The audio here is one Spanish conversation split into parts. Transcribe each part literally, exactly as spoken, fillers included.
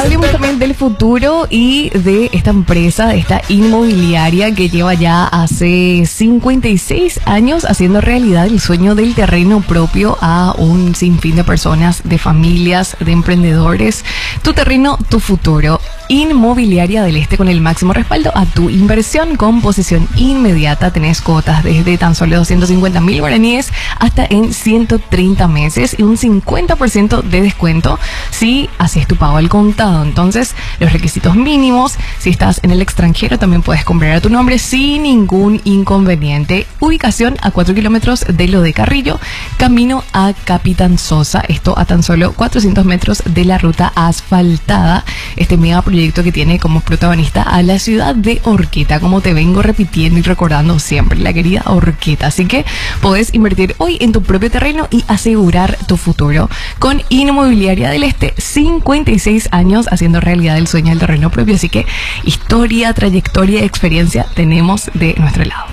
Hablemos también del futuro y de esta empresa, de esta inmobiliaria que lleva ya hace cincuenta y seis años haciendo realidad el sueño del terreno propio a un sinfín de personas, de familias, de emprendedores. Tu terreno, tu futuro. Inmobiliaria del Este, con el máximo respaldo a tu inversión, con posesión inmediata. Tenés cuotas desde tan solo doscientos cincuenta mil guaraníes hasta en ciento treinta meses y un cincuenta por ciento de descuento si haces tu pago al contado. Entonces, los requisitos mínimos: si estás en el extranjero, también puedes comprar a tu nombre sin ningún inconveniente. Ubicación a cuatro kilómetros de lo de Carrillo, camino a Capitán Sosa, esto a tan solo cuatrocientos metros de la ruta asfaltada. Este mega proyecto que tiene como protagonista a la ciudad de Horqueta, como te vengo repitiendo y recordando siempre, la querida Horqueta. Así que podés invertir hoy en tu propio terreno y asegurar tu futuro con Inmobiliaria del Este. Cincuenta y seis años haciendo realidad el sueño del terreno propio, así que historia, trayectoria, experiencia tenemos de nuestro lado.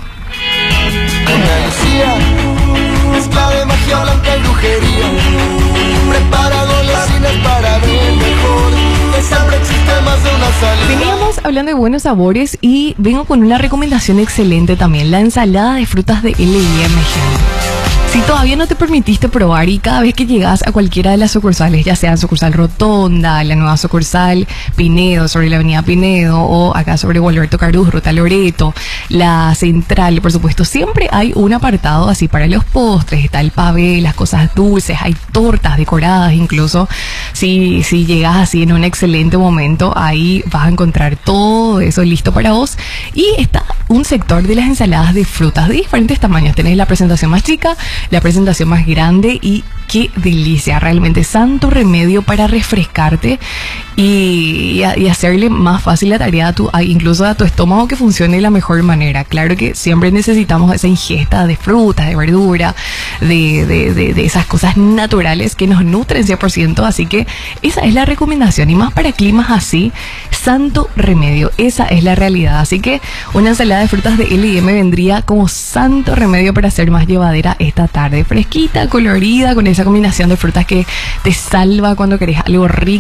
Andalucía, mezcla de magia blanca y brujería, prepara golosinas para ver mejor, que siempre existe más de una salida. Veníamos hablando de buenos sabores y vengo con una recomendación excelente también: la ensalada de frutas de L y M. Si todavía no te permitiste probar y cada vez que llegas a cualquiera de las sucursales, ya sea sucursal Rotonda, la nueva sucursal Pinedo, sobre la avenida Pinedo, o acá sobre Gualberto Caruz, Ruta Loreto, la central, por supuesto, siempre hay un apartado así para los postres. Está el pavé, las cosas dulces, hay tortas decoradas incluso. Si, si llegas así en un excelente momento, ahí vas a encontrar todo eso listo para vos. Y está un sector de las ensaladas de frutas de diferentes tamaños. Tenés la presentación más chica, la presentación más grande, y qué delicia, realmente santo remedio para refrescarte y, y, a, y hacerle más fácil la tarea a tu, a, incluso a tu estómago, que funcione de la mejor manera. Claro que siempre necesitamos esa ingesta de frutas, de verdura, de, de, de, de esas cosas naturales que nos nutren cien por ciento, así que esa es la recomendación, y más para climas así, santo remedio, esa es la realidad. Así que una ensalada de frutas de L y M vendría como santo remedio para hacer más llevadera esta tarde, fresquita, colorida, con esa combinación de frutas que te salva cuando querés algo rico.